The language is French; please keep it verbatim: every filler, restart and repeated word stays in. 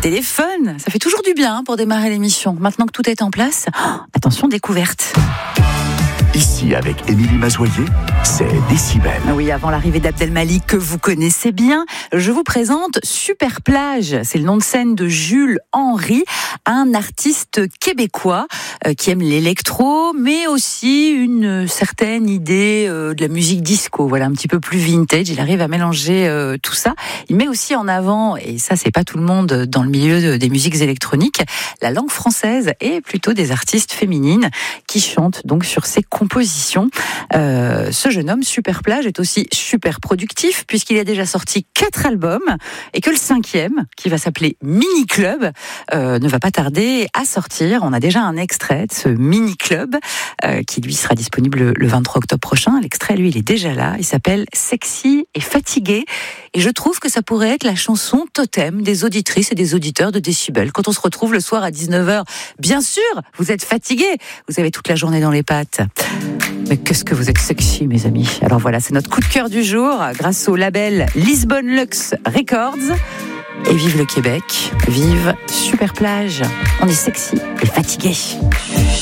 téléphone. Ça fait toujours du bien pour démarrer l'émission. Maintenant que tout est en place, oh, attention, découverte. Ici, avec Émilie Mazoyer, c'est Décibel. Oui, avant l'arrivée d'Abdelmalik, que vous connaissez bien, je vous présente Super Plage. C'est le nom de scène de Jules Henry, un artiste québécois euh, qui aime l'électro, mais aussi une certaine idée euh, de la musique disco. Voilà, un petit peu plus vintage. Il arrive à mélanger euh, tout ça. Il met aussi en avant, et ça, c'est pas tout le monde dans le milieu de, des musiques électroniques, la langue française et plutôt des artistes féminines qui chantent donc sur ses compositions. Euh, ce jeune homme, Super Plage, est aussi super productif puisqu'il a déjà sorti quatre albums et que le cinquième, qui va s'appeler Mini Club, euh, ne va pas tarder à sortir. On a déjà un extrait de ce Mini Club euh, qui lui sera disponible le vingt-trois octobre prochain. L'extrait, lui, il est déjà là. Il s'appelle Sexy et Fatigué et je trouve que ça pourrait être la chanson totem des auditrices et des auditeurs de Décibel. Quand on se retrouve le soir à dix-neuf heures, bien sûr, vous êtes fatigués, vous avez toute la journée dans les pattes. Mais qu'est-ce que vous êtes sexy, mes amis. Alors voilà, c'est notre coup de cœur du jour, grâce au label Lisbonne Lux Records. Et vive le Québec, vive Super Plage. On est sexy et fatigué.